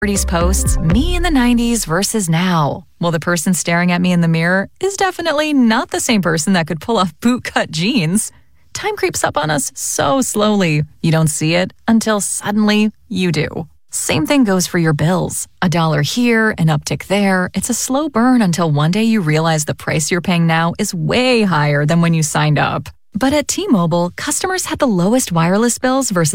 30s posts, me in the 90s versus now. Well, the person staring at me in the mirror is definitely not the same person that could pull off bootcut jeans. Time creeps up on us so slowly. You don't see it until suddenly you do. Same thing goes for your bills. $1 here, an uptick there. It's a slow burn until one day you realize the price you're paying now is way higher than when you signed up. But at T-Mobile, customers had the lowest wireless bills versus